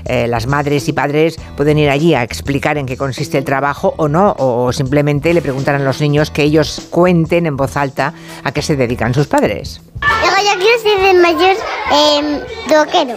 las madres y padres pueden ir allí a explicar en qué consiste el trabajo o no, o simplemente le preguntan a los niños que ellos cuenten en voz alta a qué se dedican sus padres. Luego yo quiero ser de mayor rockero.